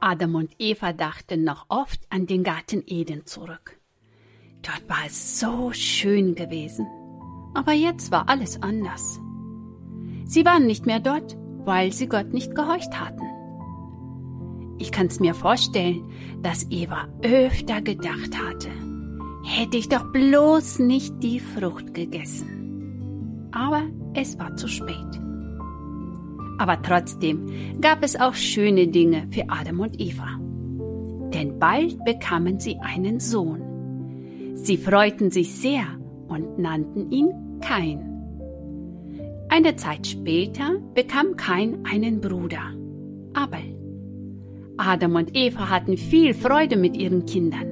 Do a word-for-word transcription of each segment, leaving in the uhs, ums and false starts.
Adam und Eva dachten noch oft an den Garten Eden zurück. Dort war es so schön gewesen. Aber jetzt war alles anders. Sie waren nicht mehr dort, weil sie Gott nicht gehorcht hatten. Ich kann's mir vorstellen, dass Eva öfter gedacht hatte, hätte ich doch bloß nicht die Frucht gegessen. Aber es war zu spät. Aber trotzdem gab es auch schöne Dinge für Adam und Eva. Denn bald bekamen sie einen Sohn. Sie freuten sich sehr und nannten ihn Kain. Eine Zeit später bekam Kain einen Bruder, Abel. Adam und Eva hatten viel Freude mit ihren Kindern.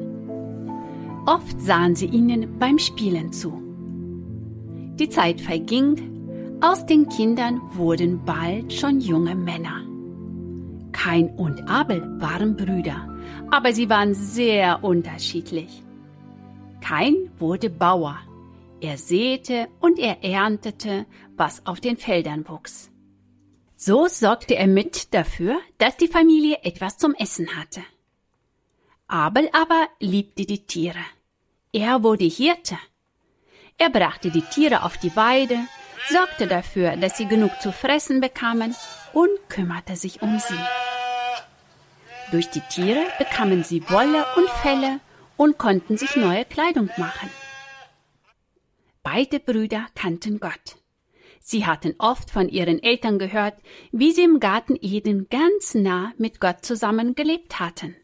Oft sahen sie ihnen beim Spielen zu. Die Zeit verging, aus den Kindern wurden bald schon junge Männer. Kain und Abel waren Brüder, aber sie waren sehr unterschiedlich. Kain wurde Bauer. Er säte und er erntete, was auf den Feldern wuchs. So sorgte er mit dafür, dass die Familie etwas zum Essen hatte. Abel aber liebte die Tiere. Er wurde Hirte. Er brachte die Tiere auf die Weide, sorgte dafür, dass sie genug zu fressen bekamen und kümmerte sich um sie. Durch die Tiere bekamen sie Wolle und Felle und konnten sich neue Kleidung machen. Beide Brüder kannten Gott. Sie hatten oft von ihren Eltern gehört, wie sie im Garten Eden ganz nah mit Gott zusammen gelebt hatten.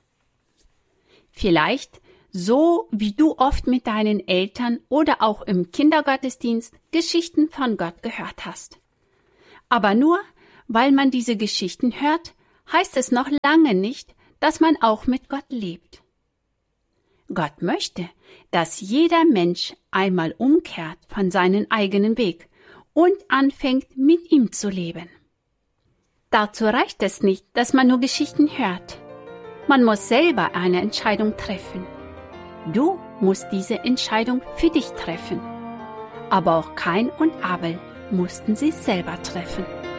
Vielleicht so, wie du oft mit deinen Eltern oder auch im Kindergottesdienst Geschichten von Gott gehört hast. Aber nur, weil man diese Geschichten hört, heißt es noch lange nicht, dass man auch mit Gott lebt. Gott möchte, dass jeder Mensch einmal umkehrt von seinem eigenen Weg und anfängt, mit ihm zu leben. Dazu reicht es nicht, dass man nur Geschichten hört. Man muss selber eine Entscheidung treffen. Du musst diese Entscheidung für dich treffen. Aber auch Kain und Abel mussten sie selber treffen.